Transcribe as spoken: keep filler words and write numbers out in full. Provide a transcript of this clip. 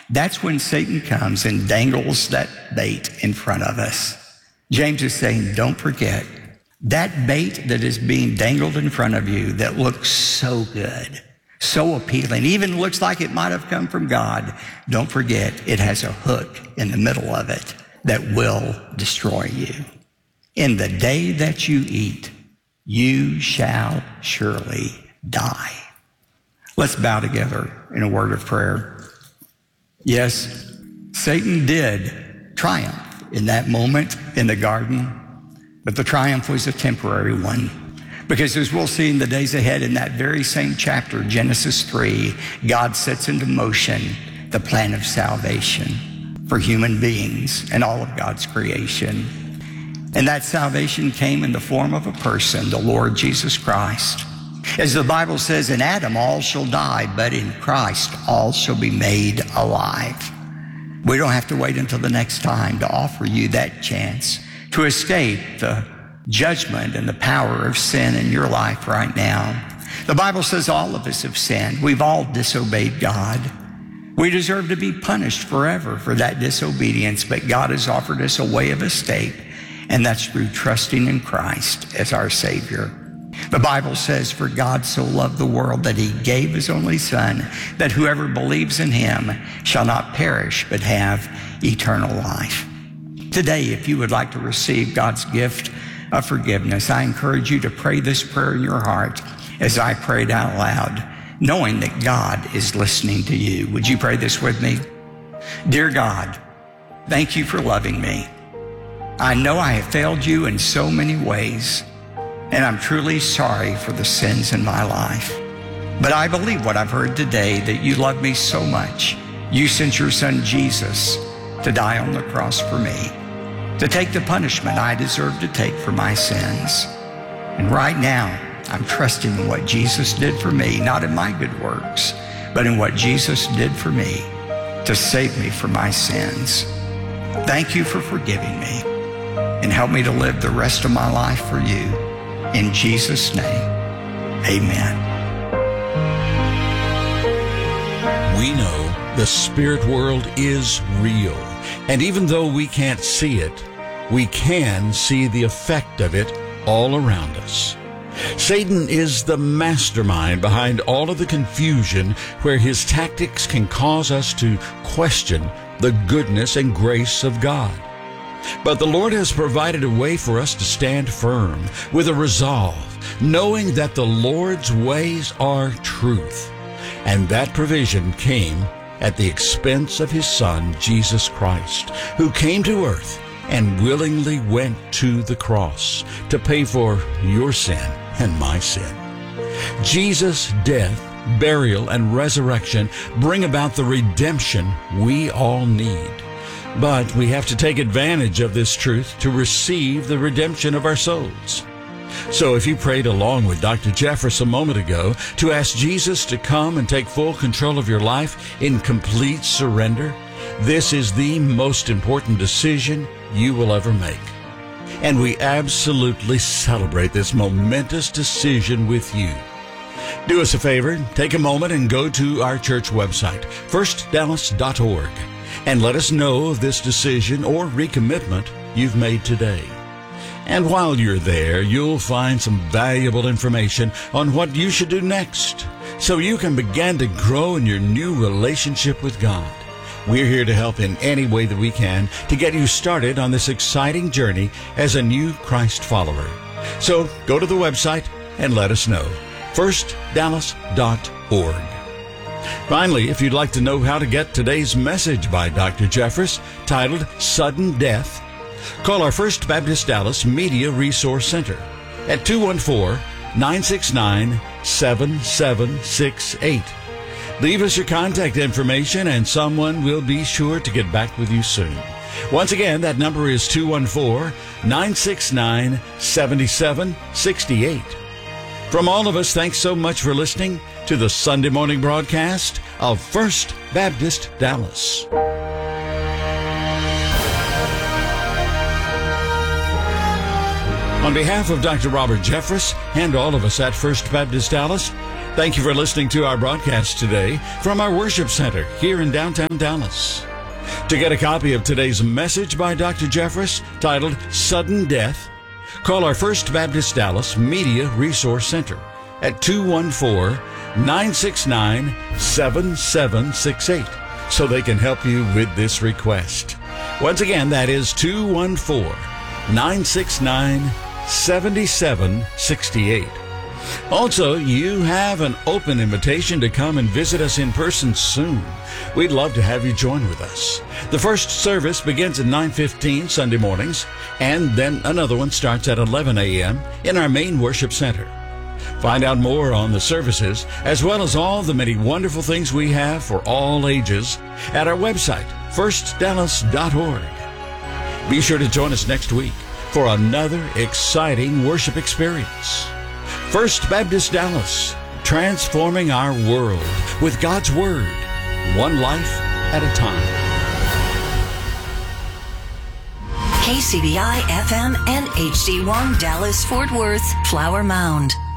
That's when Satan comes and dangles that bait in front of us. James is saying, don't forget, that bait that is being dangled in front of you that looks so good, so appealing, even looks like it might have come from God, don't forget it has a hook in the middle of it that will destroy you. In the day that you eat, you shall surely die. Let's bow together in a word of prayer. Yes, Satan did triumph in that moment in the garden, but the triumph was a temporary one. Because as we'll see in the days ahead in that very same chapter, Genesis three, God sets into motion the plan of salvation for human beings and all of God's creation. And that salvation came in the form of a person, the Lord Jesus Christ. As the Bible says, in Adam all shall die, but in Christ all shall be made alive. We don't have to wait until the next time to offer you that chance to escape the judgment and the power of sin in your life right now. The Bible says all of us have sinned. We've all disobeyed God. We deserve to be punished forever for that disobedience, but God has offered us a way of escape, and that's through trusting in Christ as our Savior. The Bible says, for God so loved the world that he gave his only Son, that whoever believes in him shall not perish but have eternal life. Today, if you would like to receive God's gift of forgiveness, I encourage you to pray this prayer in your heart as I prayed out loud, knowing that God is listening to you. Would you pray this with me? Dear God, thank you for loving me. I know I have failed you in so many ways, and I'm truly sorry for the sins in my life. But I believe what I've heard today, that you love me so much. You sent your Son Jesus to die on the cross for me, to take the punishment I deserve to take for my sins. And right now, I'm trusting in what Jesus did for me, not in my good works, but in what Jesus did for me to save me from my sins. Thank you for forgiving me, and help me to live the rest of my life for you. In Jesus' name, amen. We know the spirit world is real, and even though we can't see it, we can see the effect of it all around us. Satan is the mastermind behind all of the confusion, where his tactics can cause us to question the goodness and grace of God. But the Lord has provided a way for us to stand firm with a resolve, knowing that the Lord's ways are truth. And that provision came at the expense of his Son, Jesus Christ, who came to earth and willingly went to the cross to pay for your sin and my sin. Jesus' death, burial, and resurrection bring about the redemption we all need. But we have to take advantage of this truth to receive the redemption of our souls. So if you prayed along with Doctor Jeffress a moment ago to ask Jesus to come and take full control of your life in complete surrender, this is the most important decision you will ever make. And we absolutely celebrate this momentous decision with you. Do us a favor, take a moment and go to our church website, first dallas dot org. And let us know of this decision or recommitment you've made today. And while you're there, you'll find some valuable information on what you should do next, so you can begin to grow in your new relationship with God. We're here to help in any way that we can to get you started on this exciting journey as a new Christ follower. So go to the website and let us know, first dallas dot org. Finally, if you'd like to know how to get today's message by Doctor Jeffress, titled Sudden Death, call our First Baptist Dallas Media Resource Center at two one four, nine six nine, seven seven six eight. Leave us your contact information and someone will be sure to get back with you soon. Once again, that number is two one four, nine six nine, seven seven six eight. From all of us, thanks so much for listening to the Sunday morning broadcast of First Baptist Dallas. On behalf of Doctor Robert Jeffress and all of us at First Baptist Dallas, Thank you for listening to our broadcast today from our worship center here in downtown Dallas. To get a copy of today's message by Doctor Jeffress titled Sudden Death, call our First Baptist Dallas Media Resource Center at two one four, nine six nine, seven seven six eight so they can help you with this request. Once again, that is two one four, nine six nine, seven seven six eight. Also, you have an open invitation to come and visit us in person soon. We'd love to have you join with us. The first service begins at nine fifteen Sunday mornings, and then another one starts at eleven a.m. in our main worship center. Find out more on the services, as well as all the many wonderful things we have for all ages, at our website, first dallas dot org. Be sure to join us next week for another exciting worship experience. First Baptist Dallas, transforming our world with God's Word, one life at a time. K C B I F M and H D one Dallas Fort Worth Flower Mound.